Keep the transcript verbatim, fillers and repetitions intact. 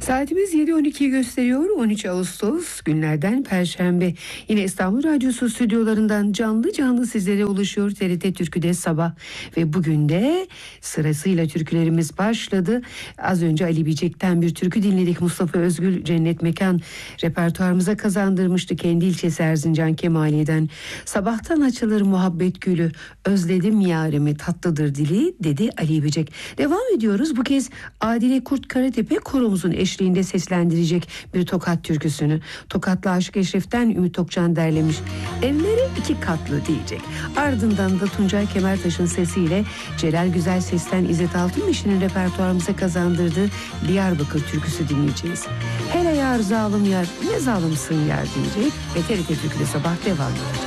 Saatimiz yedi on ikiyi gösteriyor. on üç Ağustos günlerden Perşembe. Yine İstanbul Radyosu stüdyolarından canlı canlı sizlere ulaşıyor T R T Türkü'de sabah. Ve bugün de sırasıyla türkülerimiz başladı. Az önce Ali Biçek'ten bir türkü dinledik. Mustafa Özgül Cennet Mekan repertuarımıza kazandırmıştı. Kendi ilçesi Erzincan Kemali'den. Sabahtan açılır muhabbet gülü, özledim yarimi tatlıdır dili dedi Ali Biçek. Devam ediyoruz. Bu kez Adile Kurt Karatepe koromuzun eşliğinde seslendirecek bir Tokat türküsünü. Tokatlı Aşık Eşref'ten Ümit Tokcan derlemiş. Evleri iki katlı diyecek. Ardından da Tuncay Kemertaş'ın sesiyle Celal Güzel Ses'ten İzzet Altınmeşe'nin repertuarımıza kazandırdığı Diyarbakır türküsü dinleyeceğiz. Hele yar zalim yar, ne zalimsin yar diyecek ve T R T Türkü'de sabah devam edecek.